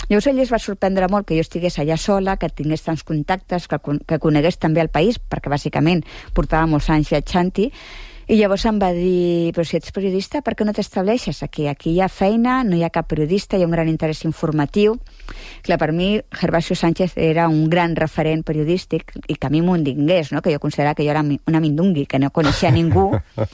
Llavors ell es va sorprendre molt que jo estigués allà sola, que tingués tants contactes, que conegués també el país, perquè bàsicament portava molts anys viatjant-hi, i llavors em va dir, però si ets periodista, per què no t'estableixes aquí? Aquí hi ha feina, no hi ha cap periodista, hi ha un gran interès informatiu. Clar, per mi, Gervasio Sánchez era un gran referent periodístic i que a mi m'ondingués, no? Que jo considerava que jo era una mindungui, que no coneixia ningú.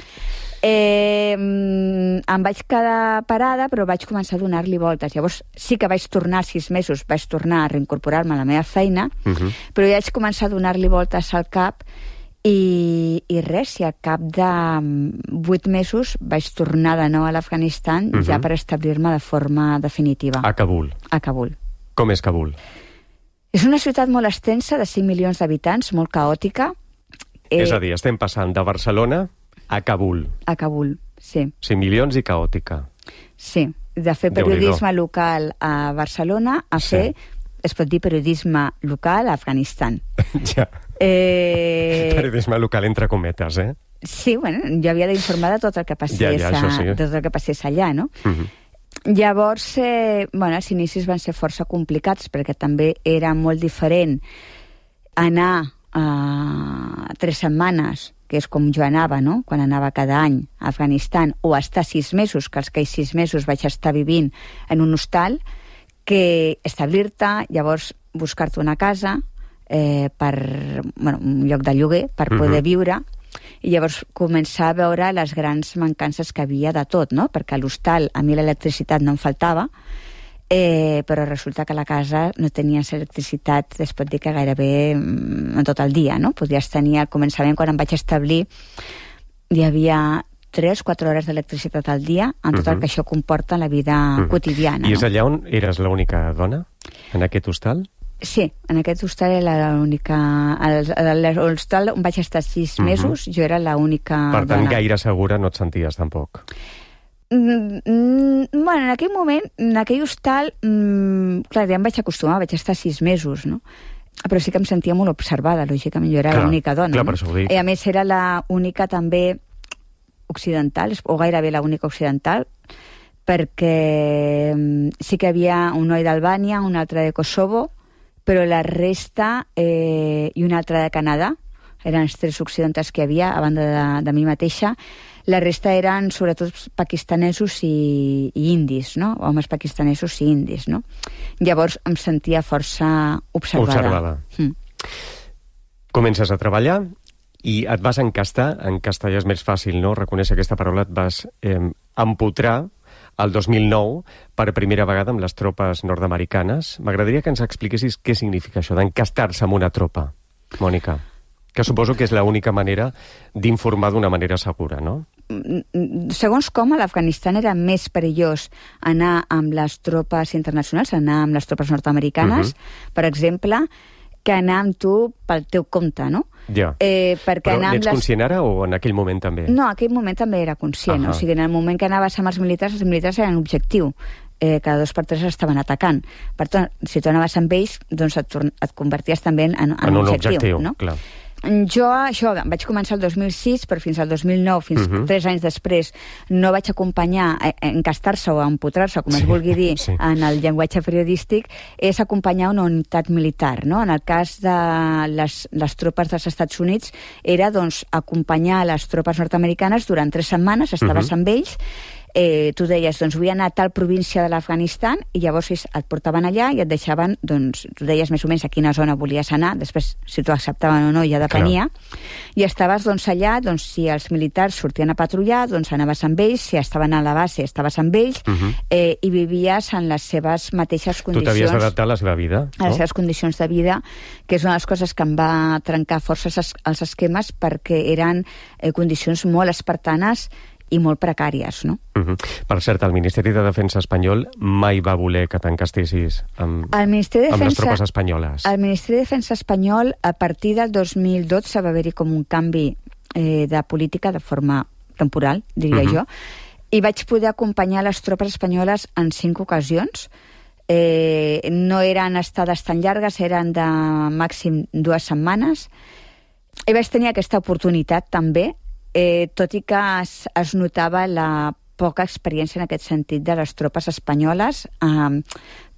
Em vaig quedar parada, però vaig començar a donar-li voltes. Llavors sí que vaig tornar 6 mesos, vaig tornar a reincorporar-me a la meva feina, però ja vaig començar a donar-li voltes al cap i res, i al cap de 8 mesos vaig tornar de nou a l'Afganistan ja per establir-me de forma definitiva. A Kabul. A Kabul. Com és Kabul? És una ciutat molt extensa, de 5 milions d'habitants, molt caòtica. És a dir, estem passant de Barcelona a Kabul. A Kabul, sí. 5 milions i caòtica. Sí, de fer periodisme local a Barcelona a fer, es pot dir periodisme local a Afganistan. Ja. Periodisme local entre cometes, eh? Sí, bueno, jo havia d'informar de tot el que passés, tot el que passés allà, no? Llavors, bueno, els inicis van ser força complicats, perquè també era molt diferent anar 3 setmanes, que és com jo anava, no?, quan anava cada any a Afganistan, o estar 6 mesos, que aquells 6 mesos vaig estar vivint en un hostal, que establir-te, llavors buscar-te una casa, un lloc de lloguer per poder viure, i llavors començar a veure les grans mancances que havia de tot, no? Perquè a l'hostal a mi l'electricitat no em faltava, però resulta que a la casa no tenies electricitat, es pot dir que gairebé en tot el dia, no? Podies tenir, al començament, quan em vaig establir, hi havia 3-4 hores d'electricitat al dia, en tot el que això comporta en la vida quotidiana. I és allà on eres l'única dona, en aquest hostal? Sí, en aquest hostal era l'única... A l'hostal on vaig estar 6 mesos, jo era l'única dona. Per tant, gaire segura no et senties, tampoc? Bueno, en aquell moment, en aquell hostal, clar, ja em vaig acostumar, vaig estar 6 mesos, no? Però sí que em sentia molt observada, lògicament, jo era l'única dona. Clar, per això ho dic. I a més era l'única també occidental, o gairebé l'única occidental, perquè sí que hi havia un noi d'Albània, un altre de Kosovo, però la resta, i un altre de Canadà, eren els 3 occidentals que hi havia, a banda de mi mateixa. La resta eren sobretot pakistanesos i indis, no? Homes pakistanesos i indis, no? Llavors em sentia força observada. Comences a treballar i et vas encastar, en castellà és més fàcil, no?, reconèixer aquesta paraula, et vas empotrar el 2009 per primera vegada amb les tropes nord-americanes. M'agradaria que ens expliquessis què significa això d'encastar-se amb una tropa, Mònica, que suposo que és l'única manera d'informar d'una manera segura, no? Segons com, a l'Afganistan era més perillós anar amb les tropes internacionals, anar amb les tropes nord-americanes, per exemple, que anar amb tu pel teu compte, no? Ja. Però n'ets conscient ara o en aquell moment també? No, en aquell moment també era conscient. O sigui, en el moment que anaves amb els militars eren objectiu. Cada 2 per 3 estaven atacant. Per tant, si tu anaves amb ells, doncs et converties també en un objectiu, no? Clar. Jo, això, vaig començar el 2006, però fins al 2009, fins 3 anys després, no vaig acompanyar, encastar-se o empotrar-se, com es vulgui dir, en el llenguatge periodístic, és acompanyar una unitat militar, no? En el cas de les tropes dels Estats Units, era, doncs, acompanyar les tropes nord-americanes durant 3 setmanes, estaves amb ells, tu deies, doncs vull anar a tal província de l'Afganistan, i llavors et portaven allà i et deixaven, doncs, tu deies més o menys a quina zona volies anar, després si t'ho acceptaven o no ja depenia, i estaves doncs allà, doncs si els militars sortien a patrullar, doncs anaves amb ells, si estaven a la base estaves amb ells, i vivies en les seves mateixes condicions. Tu t'havies d'adaptar a la seva vida, no? A les seves condicions de vida, que és una de les coses que em va trencar força els esquemes, perquè eren condicions molt espartanes i molt precàries, no? Per cert, el Ministeri de Defensa espanyol mai va voler que t'encastessis amb les tropes espanyoles. El Ministeri de Defensa espanyol, a partir del 2012, va haver-hi com un canvi de política de forma temporal, diria jo, i vaig poder acompanyar les tropes espanyoles en 5 ocasions. No eren estades tan llargues, eren de màxim 2 setmanes. I vaig tenir aquesta oportunitat també, tot i que es notava la poca experiència en aquest sentit de les tropes espanyoles,